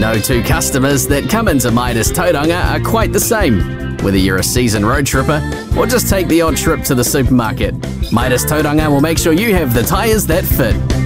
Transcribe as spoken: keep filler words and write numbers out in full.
No two customers that come into Midas Tauranga are quite the same, whether you're a seasoned road tripper or just take the odd trip to the supermarket. Midas Tauranga will make sure you have the tyres that fit.